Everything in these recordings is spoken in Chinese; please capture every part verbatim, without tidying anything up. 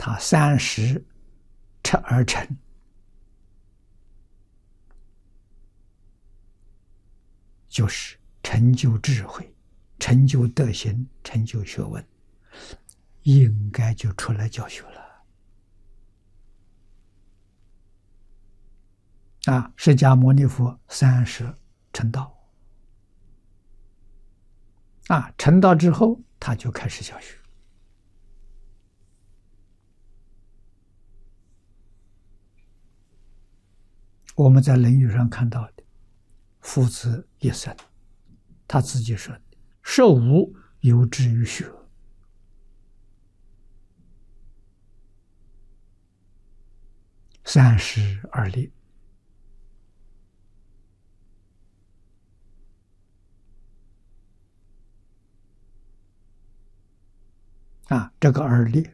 他三十成而成，就是成就智慧，成就德行，成就学问，应该就出来教学了。啊，释迦牟尼佛三十成道，啊，成道之后他就开始教学。我们在《论语》上看到的，夫子一生，他自己说的：“授吾有志于学。”三十而立。啊，这个而立，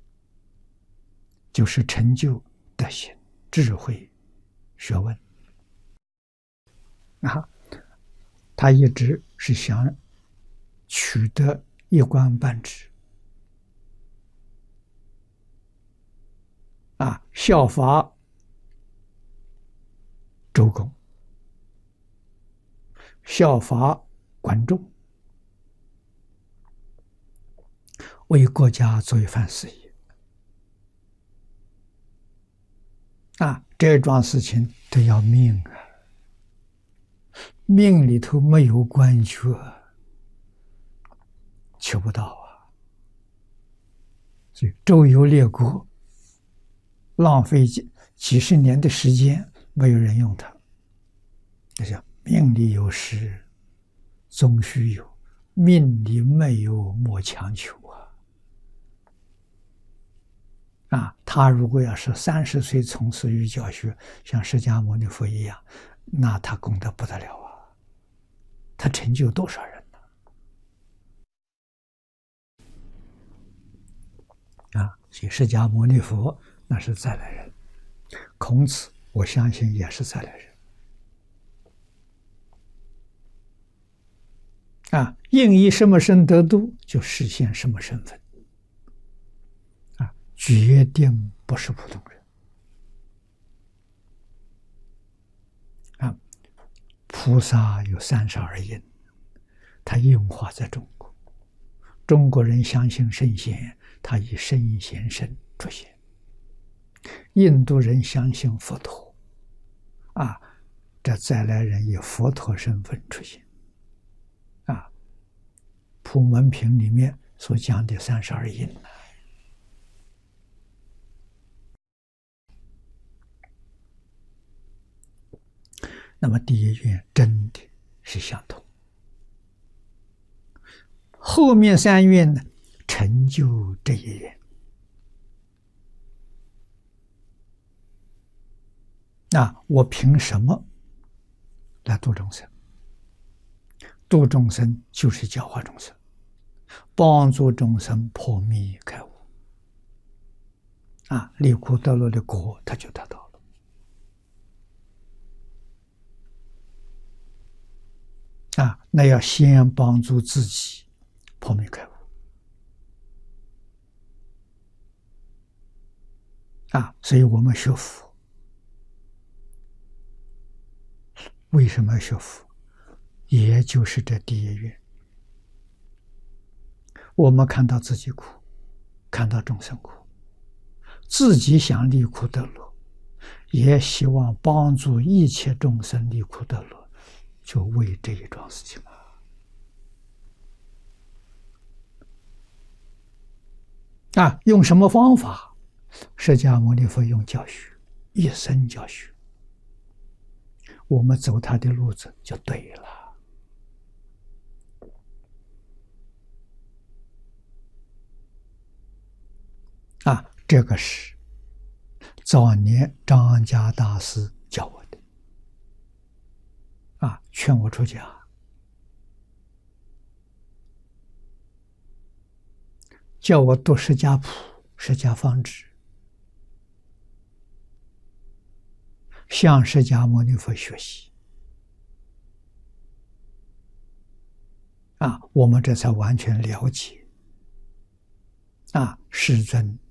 就是成就德行、智慧、学问。啊，他一直是想取得一官半职，啊，效法周公，效法管仲，为国家做一番事业。啊，这桩事情都要命啊！命里头没有官爵，求不到啊！所以周游列国，浪费几几十年的时间，没有人用它。这叫命里有时终须有，命里没有莫强求啊！啊，他如果要是三十岁从事于教学，像释迦牟尼佛一样，那他功德不得了啊！他成就多少人呢？啊，所以释迦牟尼佛那是再来人，孔子我相信也是再来人。啊，应以什么身得度，就实现什么身份。啊，决定不是普通人。啊，菩萨有三十二应，他应化在中国。中国人相信圣贤，他以圣贤身出现；印度人相信佛陀，啊，这再来人以佛陀身份出现。啊，普门品里面所讲的三十二应。那么第一愿真的是相同，后面三愿呢，成就这一愿。那我凭什么来度众生？度众生就是教化众生，帮助众生破迷开悟。啊，离苦得乐的果，他就得到了。啊，那要先帮助自己破迷开悟。啊，所以我们学佛，为什么要学佛？也就是这第一愿。我们看到自己苦，看到众生苦，自己想离苦得乐，也希望帮助一切众生离苦得乐，就为这一桩事情啊！啊，用什么方法？释迦牟尼佛用教学，一生教学。我们走他的路子就对了。啊，这个是早年张家大师教我的。啊，劝我出家，叫我读释迦谱、释迦方志，向释迦牟尼佛学习。啊，我们这才完全了解啊，世尊